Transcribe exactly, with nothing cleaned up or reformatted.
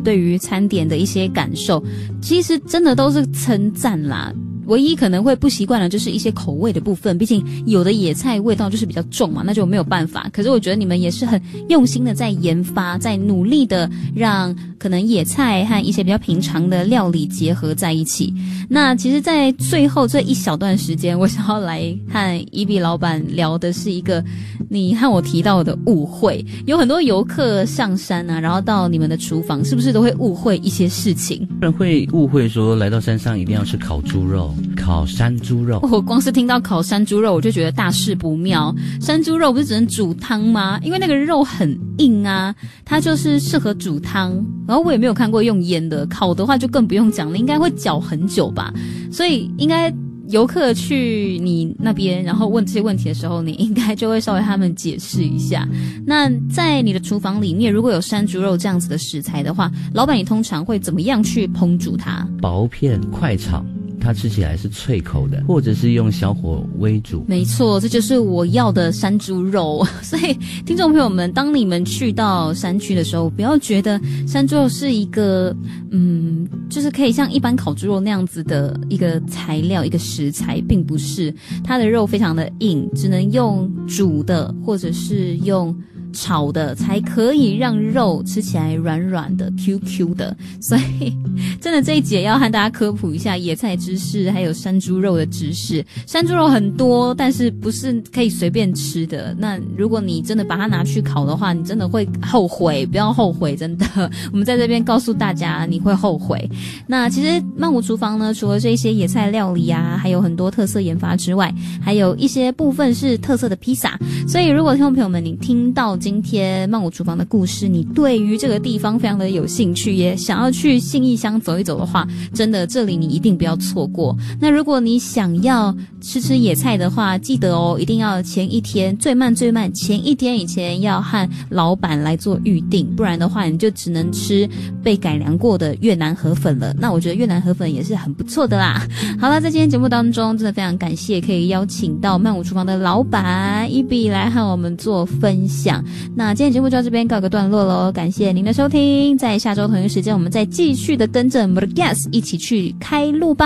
对于餐点的一些感受，其实真的都是称赞啦。唯一可能会不习惯的就是一些口味的部分，毕竟有的野菜味道就是比较重嘛，那就没有办法。可是我觉得你们也是很用心的在研发，在努力的让可能野菜和一些比较平常的料理结合在一起。那其实在最后这一小段时间，我想要来和伊比老板聊的是一个你和我提到的误会。有很多游客上山啊，然后到你们的厨房，是不是都会误会一些事情？ 人会误会说来到山上一定要吃烤猪肉，烤山猪肉。 我光是听到烤山猪肉我就觉得大事不妙。山猪肉不是只能煮汤吗？因为那个肉很硬啊，它就是适合煮汤。然后我也没有看过用腌的，烤的话就更不用讲了，应该会搅很久吧。所以应该游客去你那边然后问这些问题的时候，你应该就会稍微他们解释一下。那在你的厨房里面如果有山猪肉这样子的食材的话，老板你通常会怎么样去烹煮它？ 薄片快炒，它吃起来是脆口的，或者是用小火微煮。 没错，这就是我要的山猪肉。所以听众朋友们，当你们去到山区的时候，不要觉得山猪肉是一个嗯，就是可以像一般烤猪肉那样子的一个材料一个食材，并不是。它的肉非常的硬，只能用煮的或者是用炒的才可以让肉吃起来软软的 Q Q 的。所以真的这一节要和大家科普一下野菜知识还有山猪肉的知识。山猪肉很多，但是不是可以随便吃的。那如果你真的把它拿去烤的话，你真的会后悔，不要后悔，真的。我们在这边告诉大家你会后悔。那其实曼谷厨房呢，除了这些野菜料理啊，还有很多特色研发之外，还有一些部分是特色的披萨。所以如果听众朋友们你听到今天曼谷厨房的故事，你对于这个地方非常的有兴趣，也想要去信义乡走一走的话，真的这里你一定不要错过。那如果你想要吃吃野菜的话，记得哦，一定要前一天，最慢最慢前一天以前要和老板来做预定，不然的话你就只能吃被改良过的越南河粉了。那我觉得越南河粉也是很不错的啦。好了，在今天节目当中真的非常感谢可以邀请到曼谷厨房的老板伊比来和我们做分享。那今天节目就到这边告个段落咯，感谢您的收听，在下周同一时间我们再继续的跟着 Murgas 一起去开路吧。